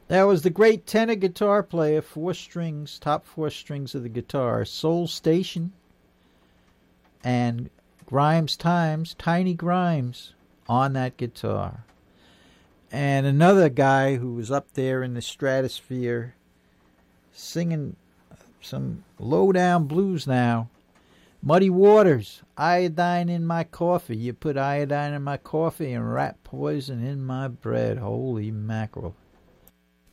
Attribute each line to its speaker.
Speaker 1: That was the great tenor guitar player, 4 strings, top 4 strings of the guitar, Soul Station, and Grimes Times, Tiny Grimes, on that guitar. And another guy who was up there in the stratosphere singing some low-down blues now, Muddy Waters, Iodine in My Coffee. You put iodine in my coffee and rat poison in my bread. Holy mackerel.